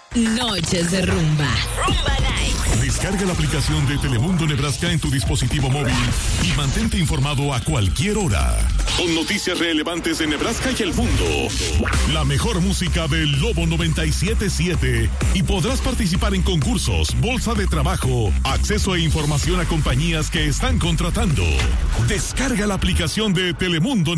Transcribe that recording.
Noches de rumba. Rumba Night. Descarga la aplicación de Telemundo Nebraska en tu dispositivo móvil y mantente informado a cualquier hora. Con noticias relevantes de Nebraska y el mundo. La mejor música del Lobo 97.7 y podrás participar en concursos, bolsa de trabajo, acceso e información a compañías que están contratando. Descarga la aplicación de Telemundo